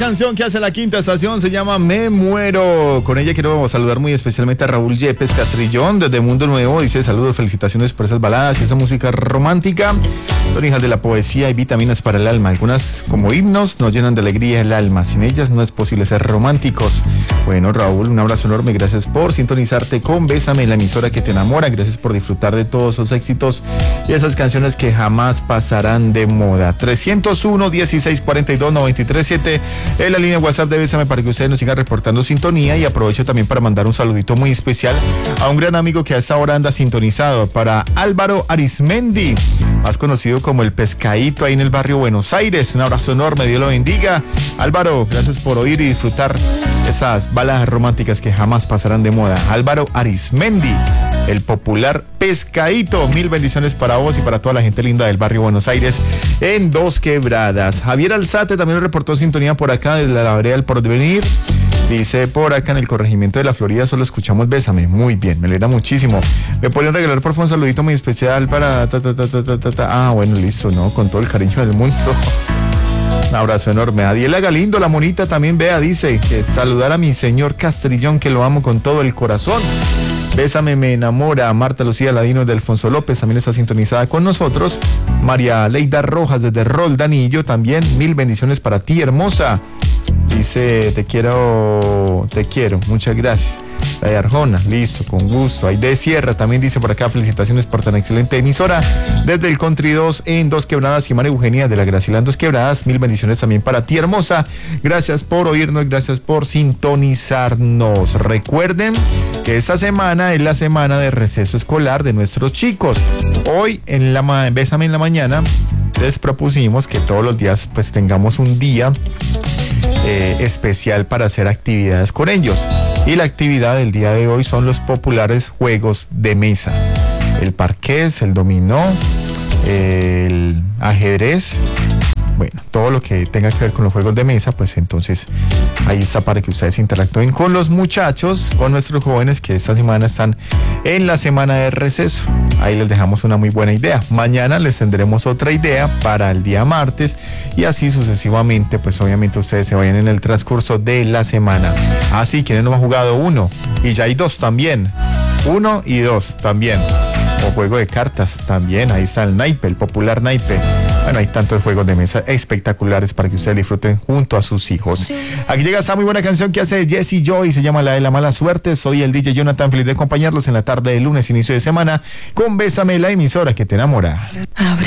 canción que hace la Quinta Estación se llama Me Muero. Con ella quiero saludar muy especialmente a Raúl Yepes Castrillón desde Mundo Nuevo. Dice saludos, felicitaciones por esas baladas y esa música romántica. Son hijas de la poesía y vitaminas para el alma. Algunas como himnos nos llenan de alegría el alma. Sin ellas no es posible ser románticos. Bueno, Raúl, un abrazo enorme. Gracias por sintonizarte con Bésame, la emisora que te enamora. Gracias por disfrutar de todos esos éxitos y esas canciones que jamás pasarán de moda. 301-1642-937 es la línea WhatsApp de Bésame para que ustedes nos sigan reportando sintonía, y aprovecho también para mandar un saludito muy especial a un gran amigo que a esta hora anda sintonizado, para Álvaro Arismendi, más conocido como el Pescadito, ahí en el barrio Buenos Aires. Un abrazo enorme, Dios lo bendiga. Álvaro, gracias por oír y disfrutar esas baladas románticas que jamás pasarán de moda. Álvaro Arismendi, el popular Pescadito. Mil bendiciones para vos y para toda la gente linda del barrio Buenos Aires en Dos Quebradas. Javier Alzate también reportó sintonía por acá desde la vereda del Porvenir. Dice por acá en el corregimiento de la Florida solo escuchamos Bésame. Muy bien, me alegra muchísimo. ¿Me pueden regalar por favor un saludito muy especial para Ah, bueno, listo, ¿no? Con todo el cariño del mundo. Un abrazo enorme. Adiela Galindo, la monita, también vea, dice que saludar a mi señor Castrillón, que lo amo con todo el corazón. Bésame, me enamora. Marta Lucía Ladino de Alfonso López también está sintonizada con nosotros. María Leida Rojas desde Roldanillo también. Mil bendiciones para ti, hermosa. Dice, te quiero, muchas gracias. La de Arjona, listo, con gusto. Aide Sierra también dice por acá, felicitaciones por tan excelente emisora. Desde el Country 2 en Dos Quebradas, y María Eugenia de la Gracilán Dos Quebradas, mil bendiciones también para ti, hermosa. Gracias por oírnos, gracias por sintonizarnos. Recuerden que esta semana es la semana de receso escolar de nuestros chicos. Hoy en Bésame en la mañana les propusimos que todos los días pues tengamos un día especial para hacer actividades con ellos. Y la actividad del día de hoy son los populares juegos de mesa. El parqués, el dominó, el ajedrez. Bueno, todo lo que tenga que ver con los juegos de mesa, pues entonces ahí está para que ustedes interactúen con los muchachos, con nuestros jóvenes que esta semana están en la semana de receso. Ahí les dejamos una muy buena idea. Mañana les tendremos otra idea para el día martes y así sucesivamente, pues obviamente ustedes se vayan en el transcurso de la semana. Así, quienes no han jugado uno y ya hay dos también. 1 y 2 también. O juego de cartas también. Ahí está el naipe, el popular naipe. Bueno, hay tantos juegos de mesa espectaculares para que ustedes disfruten junto a sus hijos. Sí. Aquí llega esta muy buena canción que hace Jesse Joy, se llama La de la Mala Suerte. Soy el DJ Jonathan, feliz de acompañarlos en la tarde de lunes, inicio de semana, con Bésame, la emisora que te enamora.